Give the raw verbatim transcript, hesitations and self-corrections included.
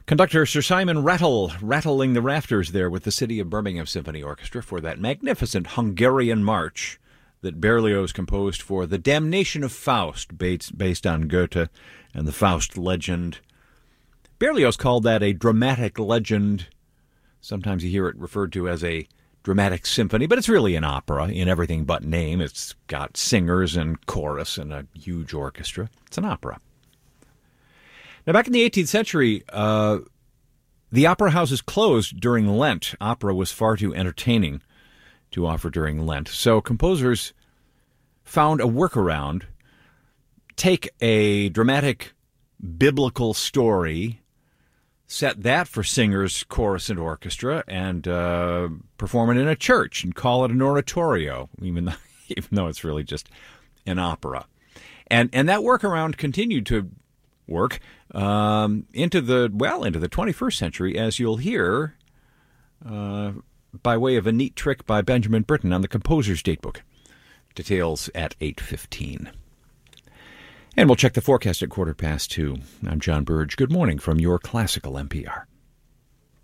Conductor Sir Simon Rattle rattling the rafters there with the City of Birmingham Symphony Orchestra for that magnificent Hungarian march that Berlioz composed for The Damnation of Faust, based, based on Goethe and the Faust legend. Berlioz called that a dramatic legend. Sometimes you hear it referred to as a dramatic symphony, but it's really an opera in everything but name. It's got singers and chorus and a huge orchestra. It's an opera. Now, back in the eighteenth century, uh, the opera houses closed during Lent. Opera was far too entertaining to offer during Lent. So composers found a workaround. Take a dramatic biblical story, set that for singers, chorus, and orchestra, and uh, perform it in a church and call it an oratorio, even though, even though it's really just an opera. And and that workaround continued to work um, into the, well, into the twenty-first century, as you'll hear uh, by way of a neat trick by Benjamin Britten on the Composer's Datebook. Details at eight fifteen. And we'll check the forecast at quarter past two. I'm John Burge. Good morning from your Classical N P R.